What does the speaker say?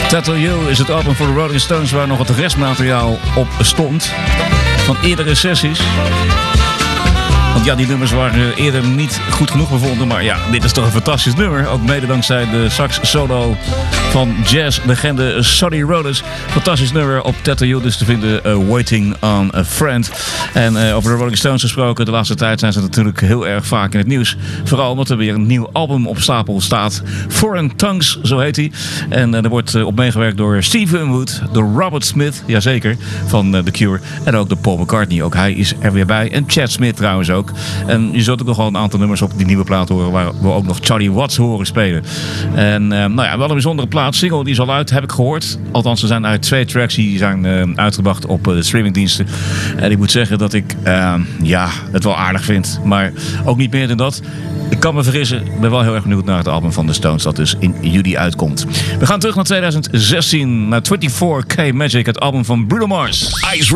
Tattoo You is het album voor de Rolling Stones waar nog het restmateriaal op stond van eerdere sessies. Want ja, die nummers waren eerder niet goed genoeg bevonden. Maar ja, dit is toch een fantastisch nummer. Ook mede dankzij de sax solo van jazzlegende Sonny Rollins. Fantastisch nummer op Tattoo You dus te vinden. Waiting on a Friend. En over de Rolling Stones gesproken. De laatste tijd zijn ze natuurlijk heel erg vaak in het nieuws. Vooral omdat er weer een nieuw album op stapel staat. Foreign Tongues, zo heet hij. En er wordt op meegewerkt door Steve Winwood. Door Robert Smith, jazeker, van The Cure. En ook door Paul McCartney. Ook hij is er weer bij. En Chad Smith trouwens ook. En je zult ook nog wel een aantal nummers op die nieuwe plaat horen waar we ook nog Charlie Watts horen spelen. En nou ja, wel een bijzondere plaat. Single die is al uit, heb ik gehoord. Althans, er zijn uit 2 tracks die zijn uitgebracht op de streamingdiensten. En ik moet zeggen dat ik het wel aardig vind. Maar ook niet meer dan dat. Ik kan me vergissen. Ik ben wel heel erg benieuwd naar het album van de Stones dat dus in juli uitkomt. We gaan terug naar 2016, naar 24K Magic, het album van Bruno Mars.